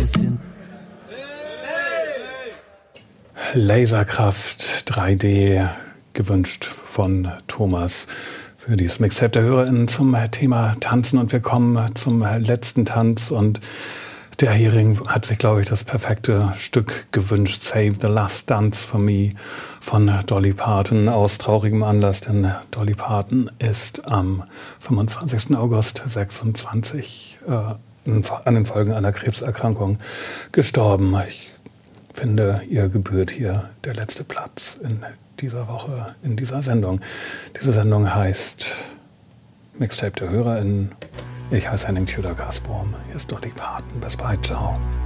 bisschen. Laserkraft 3D, gewünscht von Thomas für dieses Mixtape der HörerInnen zum Thema Tanzen. Und wir kommen zum letzten Tanz. Und der Hering hat sich, glaube ich, das perfekte Stück gewünscht. Save the Last Dance for Me von Dolly Parton aus traurigem Anlass. Denn Dolly Parton ist am 25. August 26 an den Folgen einer Krebserkrankung gestorben. Ich finde, ihr gebührt hier der letzte Platz in dieser Woche, in dieser Sendung. Diese Sendung heißt Mixtape der HörerInnen. Ich heiße Henning Tudor-Gasbohm. Hier ist Dolly Parton. Bis bald. Ciao.